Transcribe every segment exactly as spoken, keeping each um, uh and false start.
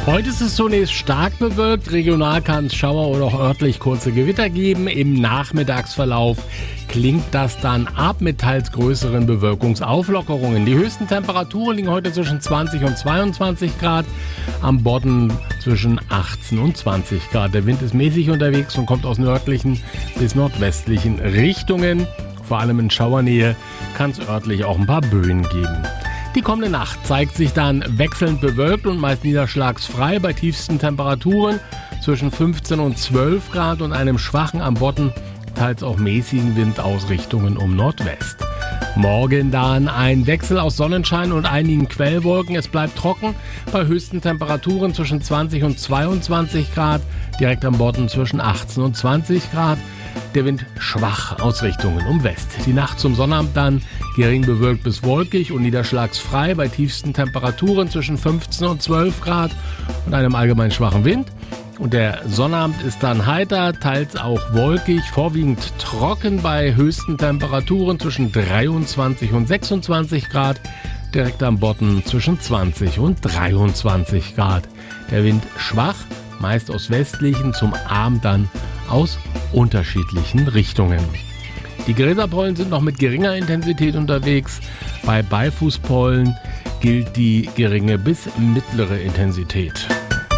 Heute ist es zunächst stark bewölkt, regional kann es Schauer oder auch örtlich kurze Gewitter geben. Im Nachmittagsverlauf klingt das dann ab mit teils größeren Bewölkungsauflockerungen. Die höchsten Temperaturen liegen heute zwischen zwanzig und zweiundzwanzig Grad, am Bodden zwischen achtzehn und zwanzig Grad. Der Wind ist mäßig unterwegs und kommt aus nördlichen bis nordwestlichen Richtungen. Vor allem in Schauernähe kann es örtlich auch ein paar Böen geben. Die kommende Nacht zeigt sich dann wechselnd bewölkt und meist niederschlagsfrei bei tiefsten Temperaturen zwischen fünfzehn und zwölf Grad und einem schwachen, am Bodden teils auch mäßigen Windausrichtungen um Nordwest. Morgen dann ein Wechsel aus Sonnenschein und einigen Quellwolken. Es bleibt trocken bei höchsten Temperaturen zwischen zwanzig und zweiundzwanzig Grad, direkt am Bodden zwischen achtzehn und zwanzig Grad. Der Wind schwach aus Richtungen um West. Die Nacht zum Sonnabend dann gering bewölkt bis wolkig und niederschlagsfrei bei tiefsten Temperaturen zwischen fünfzehn und zwölf Grad und einem allgemein schwachen Wind. Und der Sonnabend ist dann heiter, teils auch wolkig, vorwiegend trocken bei höchsten Temperaturen zwischen dreiundzwanzig und sechsundzwanzig Grad, direkt am Bodden zwischen zwanzig und dreiundzwanzig Grad. Der Wind schwach, meist aus westlichen, zum Abend dann aus unterschiedlichen Richtungen. Die Gräserpollen sind noch mit geringer Intensität unterwegs. Bei Beifußpollen gilt die geringe bis mittlere Intensität.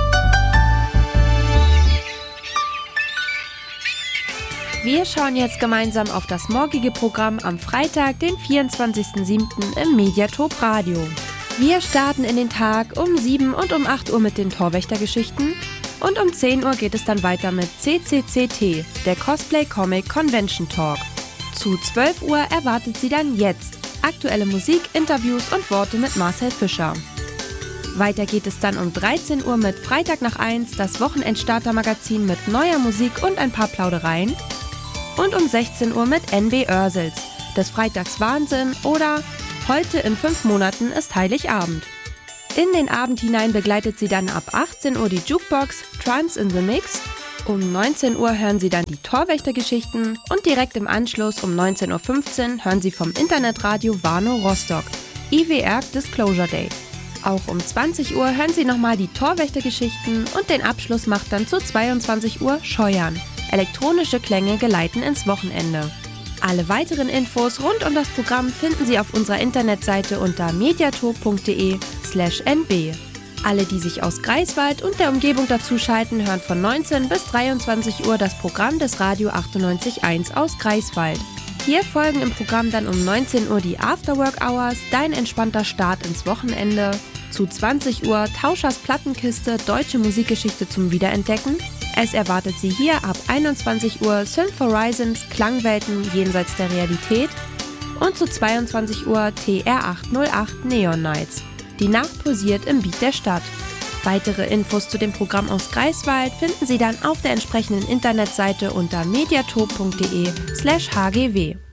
Wir schauen jetzt gemeinsam auf das morgige Programm am Freitag, den vierundzwanzigsten siebten im Mediatop Radio. Wir starten in den Tag um sieben und um acht Uhr mit den Torwächtergeschichten. Und um zehn Uhr geht es dann weiter mit C C C T, der Cosplay Comic Convention Talk. Zu zwölf Uhr erwartet sie dann jetzt aktuelle Musik, Interviews und Worte mit Marcel Fischer. Weiter geht es dann um dreizehn Uhr mit Freitag nach eins, das Wochenendstarter-Magazin mit neuer Musik und ein paar Plaudereien. Und um sechzehn Uhr mit N B Oersels, des Freitags Wahnsinn oder Heute in fünf Monaten ist Heiligabend. In den Abend hinein begleitet sie dann ab achtzehn Uhr die Jukebox Trance in the Mix. Um neunzehn Uhr hören Sie dann die Torwächtergeschichten und direkt im Anschluss um neunzehn Uhr fünfzehn hören Sie vom Internetradio Warnow Rostock I W R Disclosure Day. Auch um zwanzig Uhr hören Sie nochmal die Torwächtergeschichten und den Abschluss macht dann zu zweiundzwanzig Uhr Scheuern. Elektronische Klänge geleiten ins Wochenende. Alle weiteren Infos rund um das Programm finden Sie auf unserer Internetseite unter mediatop punkt de slash n b. Alle, die sich aus Greifswald und der Umgebung dazuschalten, hören von neunzehn bis dreiundzwanzig Uhr das Programm des Radio achtundneunzig Komma eins aus Greifswald. Hier folgen im Programm dann um neunzehn Uhr die Afterwork Hours, dein entspannter Start ins Wochenende. Zu zwanzig Uhr Tauschers Plattenkiste, deutsche Musikgeschichte zum Wiederentdecken. Es erwartet Sie hier ab einundzwanzig Uhr Synth Horizons, Klangwelten jenseits der Realität. Und zu zweiundzwanzig Uhr T R achthundertacht Neon Nights. Die Nacht pulsiert im Beat der Stadt. Weitere Infos zu dem Programm aus Greifswald finden Sie dann auf der entsprechenden Internetseite unter mediatop punkt de slash h g w.